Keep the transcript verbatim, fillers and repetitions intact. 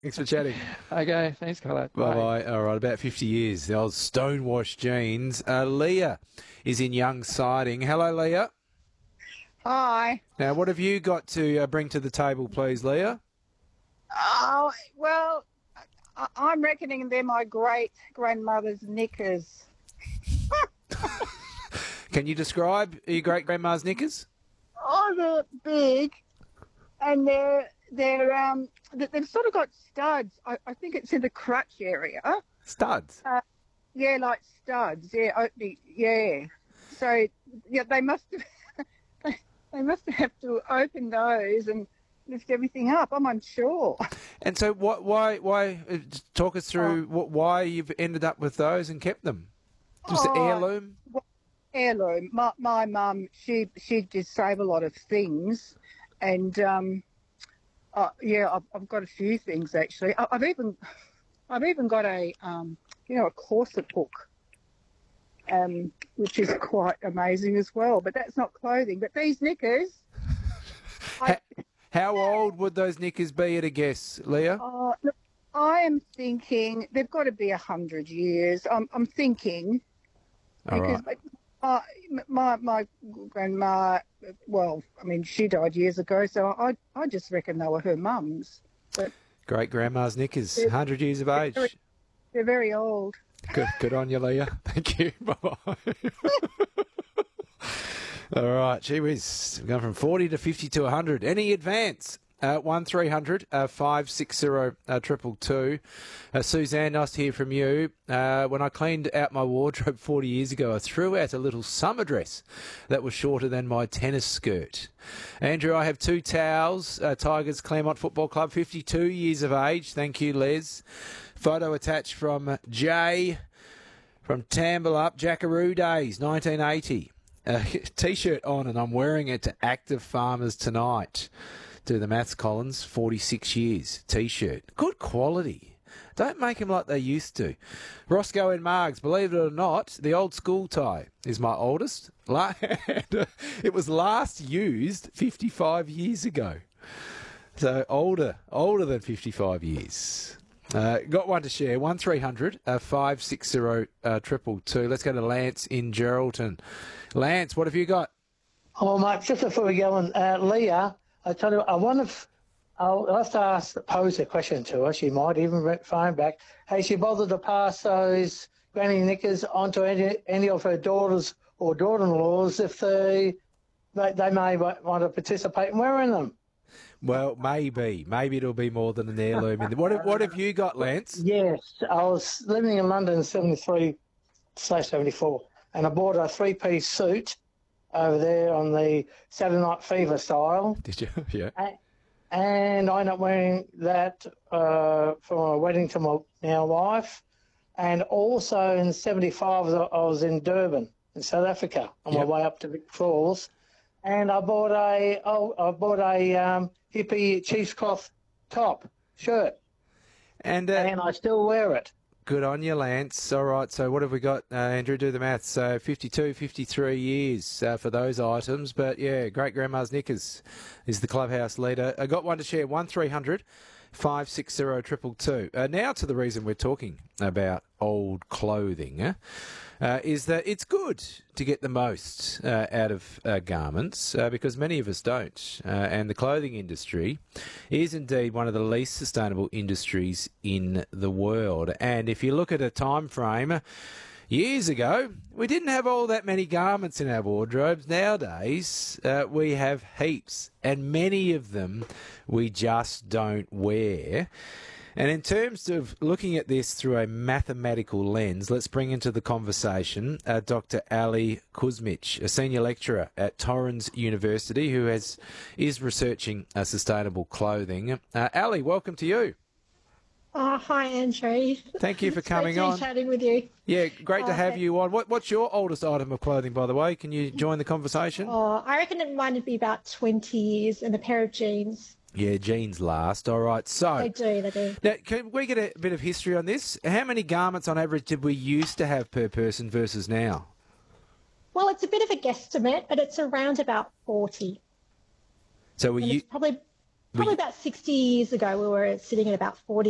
Thanks for chatting. Okay, thanks, Carlo. Bye-bye. All right, about fifty years. The old stonewashed jeans. Uh, Leah is in Young Siding. Hello, Leah. Hi. Now, what have you got to uh, bring to the table, please, Leah? Oh, well, I- I'm reckoning they're my great-grandmother's knickers. Can you describe your great-grandma's knickers? Oh, they're big, and they're, they're um, th- they've sort of got studs. I, I think it's in the crutch area. Studs? Uh, yeah, like studs. Yeah, opening, yeah. So, yeah, they must have, they must have to open those and lift everything up. I'm unsure. And so what, why, why, uh, talk us through Oh. what, why you've ended up with those and kept them. Just Oh, an heirloom? well, heirloom. My my mum, she she did save a lot of things, and um, uh, yeah, I've, I've got a few things actually. I, I've even I've even got a um, you know, a corset hook, um, which is quite amazing as well. But that's not clothing. But these knickers, I, How old would those knickers be at a guess, Leah? uh, look, I am thinking they've got to be a hundred years. I'm I'm thinking. All Because right. uh, my my grandma, well, I mean, she died years ago, so I I just reckon they were her mums. But Great-grandma's knickers, one hundred years of age. very, they're very old. Good, good on you, Leah. Thank you. Bye-bye. All right, gee whiz. We've gone from forty to fifty to one hundred. Any advance? Uh, one three hundred five six zero triple two. Uh, Suzanne, nice to hear from you. Uh, when I cleaned out my wardrobe forty years ago, I threw out a little summer dress that was shorter than my tennis skirt. Andrew, I have two towels. Uh, Tigers Claremont Football Club, fifty-two years of age. Thank you, Les. Photo attached from Jay from Tambalup, Jackaroo Days, nineteen eighty. Uh, T-shirt on, and I'm wearing it to Active Farmers tonight. Do the maths, Collins. forty-six years. T-shirt. Good quality. Don't make them like they used to. Roscoe and Margs, believe it or not, the old school tie is my oldest. La- It was last used fifty-five years ago. So older, older than fifty-five years. Uh, got one to share. one three hundred five six zero triple two. Let's go to Lance in Geraldton. Lance, what have you got? Oh, mate, just before we go on, uh, Leah, I tell you, I wonder if I'll have to ask, pose a question to her. She might even phone back. Has she bothered to pass those granny knickers onto any, any of her daughters or daughter-in-laws if they, they, they may want to participate in wearing them? Well, maybe. Maybe it'll be more than an heirloom. In the, what, have- what have you got, Lance? Yes, I was living in London in seventy-three slash seventy-four, and I bought a three-piece suit over there on the Saturday Night Fever style. Did you? Yeah. And I ended up wearing that uh, for my wedding to my now wife. And also in seventy-five, I was in Durban, in South Africa, on Yep. my way up to Vic Falls. And I bought a, oh, I bought a um, hippie Chiefs cloth top shirt, And, uh, and I still wear it. good on you, Lance. All right, so what have we got, uh, Andrew? Do the maths. So fifty-two, fifty-three years uh, for those items. But, yeah, great-grandma's knickers is the clubhouse leader. I got one to share, one three hundred five six zero triple two. Uh, now to the reason we're talking about old clothing. Eh? Uh, is that it's good to get the most uh, out of uh, garments uh, because many of us don't. Uh, and the clothing industry is indeed one of the least sustainable industries in the world. And if you look at a time frame, years ago, we didn't have all that many garments in our wardrobes. Nowadays, uh, we have heaps, and many of them we just don't wear. And in terms of looking at this through a mathematical lens, let's bring into the conversation uh, Doctor Ali Kuzmic, a senior lecturer at Torrens University who has is researching uh, sustainable clothing. Uh, Ali, welcome to you. Oh, hi, Andrew. Thank you for It's coming great to be on. chatting with you. Yeah, great to Oh, have thank- you on. What, what's your oldest item of clothing, by the way? Can you join the conversation? Oh, I reckon it might be about twenty years and a pair of jeans. Yeah, jeans last. All right, so... They do, they do. Now, can we get a bit of history on this? How many garments on average did we used to have per person versus now? Well, it's a bit of a guesstimate, but it's around about forty. So we And u- it's probably, probably about sixty years ago, we were sitting at about forty.